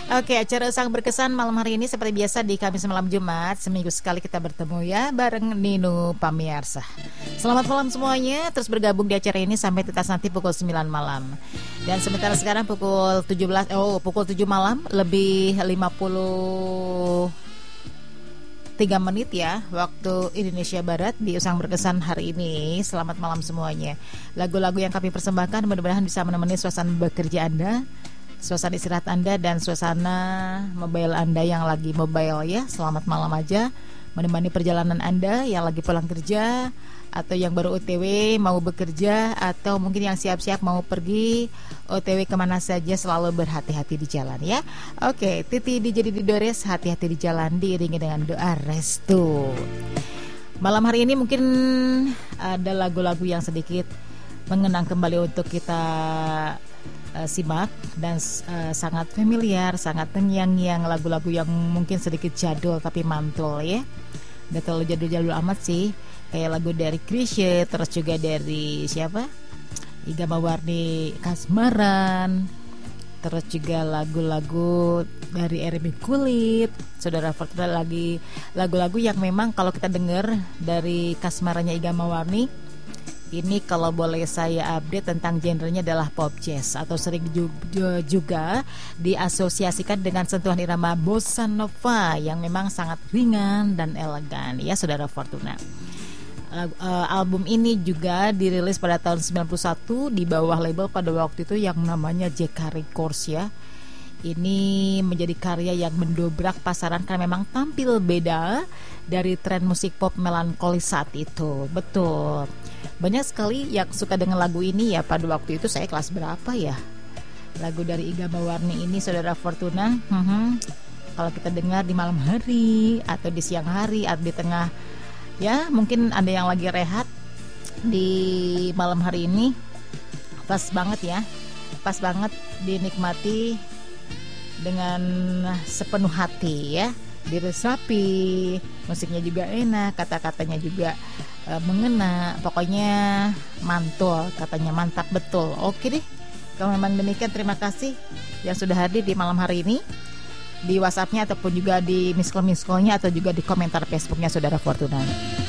Oke, acara Usang Berkesan malam hari ini seperti biasa di Kamis malam Jumat. Seminggu sekali kita bertemu ya bareng Nino Pamiarsa. Selamat malam semuanya. Terus bergabung di acara ini sampai tetas nanti pukul 9 malam. Dan sementara sekarang pukul 7 malam lebih 3 menit ya waktu Indonesia Barat di Usang Berkesan hari ini. Selamat malam semuanya. Lagu-lagu yang kami persembahkan mudah-mudahan bisa menemani suasana bekerja Anda, suasana istirahat Anda, dan suasana mobile Anda yang lagi mobile ya. Selamat malam aja menemani perjalanan Anda yang lagi pulang kerja, atau yang baru OTW mau bekerja, atau mungkin yang siap-siap mau pergi OTW kemana saja. Selalu berhati-hati di jalan ya. Oke, Titi DJ Dores, hati-hati di jalan diiringi dengan doa restu. Malam hari ini mungkin ada lagu-lagu yang sedikit mengenang kembali untuk kita simak, dan sangat familiar, sangat terngiang-ngiang, lagu-lagu yang mungkin sedikit jadul tapi mantul ya. Gak terlalu jadul-jadul amat sih, kayak lagu dari Chrisye, terus juga dari siapa, Iga Mawarni, Kasmaran, terus juga lagu-lagu dari Eremi Kulit, Saudara Fortuna, lagi lagu-lagu yang memang kalau kita dengar dari Kasmarannya Iga Mawarni ini, kalau boleh saya update tentang genrenya adalah pop jazz, atau sering juga diasosiasikan dengan sentuhan irama bossa nova yang memang sangat ringan dan elegan ya, Saudara Fortuna. Album ini juga dirilis pada tahun 91 di bawah label pada waktu itu yang namanya JK Records ya. Ini menjadi karya yang mendobrak pasaran karena memang tampil beda dari tren musik pop melankolis saat itu. Betul. Banyak sekali yang suka dengan lagu ini ya. Pada waktu itu saya kelas berapa ya? Lagu dari Iga Mawarni ini, Saudara Fortuna. Kalau kita dengar di malam hari atau di siang hari atau di tengah ya, mungkin ada yang lagi rehat di malam hari ini, pas banget ya. Pas banget dinikmati dengan sepenuh hati ya, diresapi, musiknya juga enak, kata-katanya juga mengena, pokoknya mantul, katanya mantap betul. Oke deh, kalau memang demikian, terima kasih yang sudah hadir di malam hari ini, di WhatsApp-nya ataupun juga di miss call-nya atau juga di komentar Facebook-nya Saudara Fortuna.